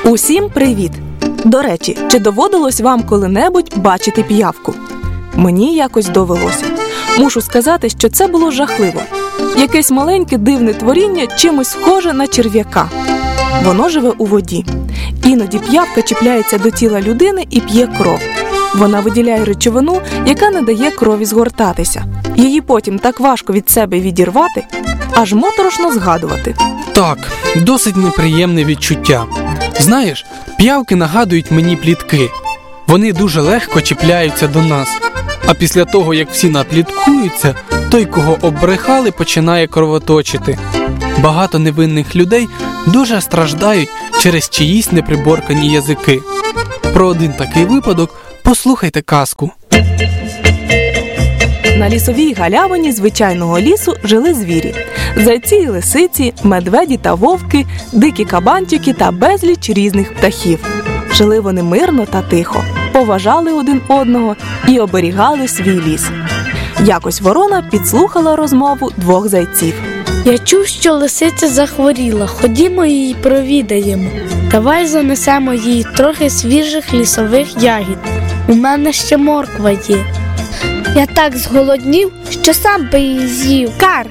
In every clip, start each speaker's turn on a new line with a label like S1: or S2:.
S1: Усім привіт! До речі, чи доводилось вам коли-небудь бачити піявку? Мені якось довелося. Мушу сказати, що це було жахливо. Якесь маленьке дивне творіння, чимось схоже на черв'яка. Воно живе у воді. Іноді піявка чіпляється до тіла людини і п'є кров. Вона виділяє речовину, яка не дає крові згортатися. Її потім так важко від себе відірвати, аж моторошно згадувати.
S2: Так, досить неприємне відчуття. Знаєш, піявки нагадують мені плітки. Вони дуже легко чіпляються до нас. А після того, як всі напліткуються, той, кого оббрехали, починає кровоточити. Багато невинних людей дуже страждають через чиїсь неприборкані язики. Про один такий випадок послухайте казку.
S1: На лісовій галявині звичайного лісу жили звірі. Зайці і лисиці, медведі та вовки, дикі кабанчики та безліч різних птахів. Жили вони мирно та тихо, поважали один одного і оберігали свій ліс. Якось ворона підслухала розмову двох зайців.
S3: Я чув, що лисиця захворіла. Ходімо її провідаємо. Давай занесемо їй трохи свіжих лісових ягід. У мене ще морква є. Я так зголоднів, що сам би її з'їв.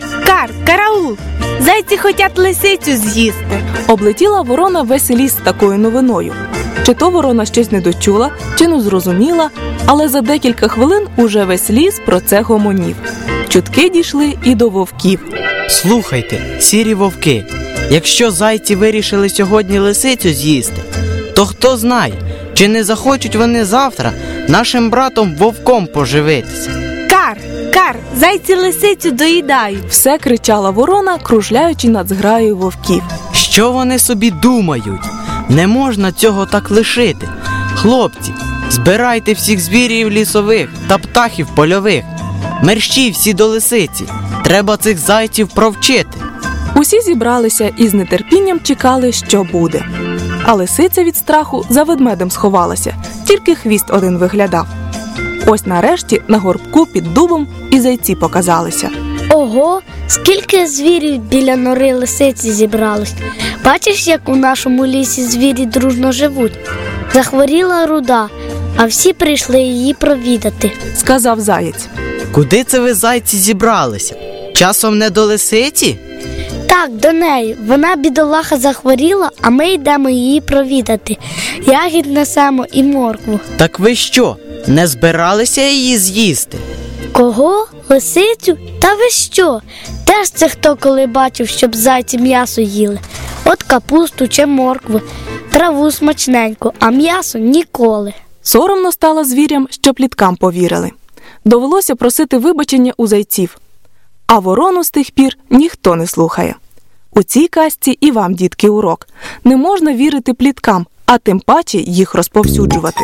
S4: Караул! Зайці хотять лисицю з'їсти.
S1: Облетіла ворона весь ліс з такою новиною. Чи то ворона щось не дочула, чи не зрозуміла, але за декілька хвилин уже весь ліс про це гомонів. Чутки дійшли і до вовків.
S5: Слухайте, сірі вовки, якщо зайці вирішили сьогодні лисицю з'їсти, то хто знає, чи не захочуть вони завтра нашим братом вовком поживитися.
S4: Кар! Зайці лисицю доїдають.
S1: Все кричала ворона, кружляючи над зграєю вовків.
S5: Що вони собі думають? Не можна цього так лишити. Хлопці, збирайте всіх звірів лісових та птахів польових. Мерщій всі до лисиці. Треба цих зайців провчити.
S1: Усі зібралися і з нетерпінням чекали, що буде. А лисиця від страху за ведмедем сховалася, тільки хвіст один виглядав. Ось нарешті на горбку під дубом і зайці показалися.
S3: Ого, скільки звірів біля нори лисиці зібралось. Бачиш, як у нашому лісі звірі дружно живуть? Захворіла руда, а всі прийшли її провідати,
S1: сказав заєць.
S5: Куди це ви, зайці, зібралися? Часом не до лисиці?
S3: Так, до неї. Вона, бідолаха, захворіла, а ми йдемо її провідати. Ягід несемо і моркву.
S5: Так ви що, не збиралися її з'їсти?
S3: Кого? Лисицю? Та ви що? Де ж це хто коли бачив, щоб зайці м'ясо їли? От капусту чи моркву, траву смачненьку, а м'ясо ніколи.
S1: Соромно стало звірям, що пліткам повірили. Довелося просити вибачення у зайців. А ворону з тих пір ніхто не слухає. У цій казці і вам, дітки, урок. Не можна вірити пліткам, а тим паче їх розповсюджувати.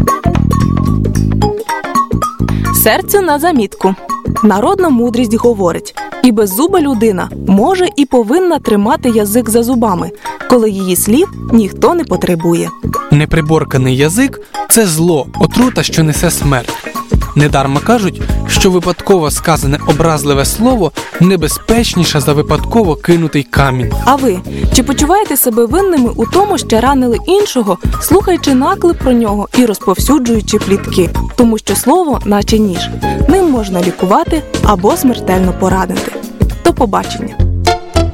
S1: Серцю на замітку. Народна мудрість говорить, і беззуба людина може і повинна тримати язик за зубами, коли її слів ніхто не потребує.
S2: Неприборканий язик – це зло, отрута, що несе смерть. Недарма кажуть, що випадково сказане образливе слово небезпечніше за випадково кинутий камінь.
S1: А ви, чи почуваєте себе винними у тому, що ранили іншого, слухаючи наклеп про нього і розповсюджуючи плітки? Тому що слово, наче ніж, ним можна лікувати або смертельно поранити. До побачення!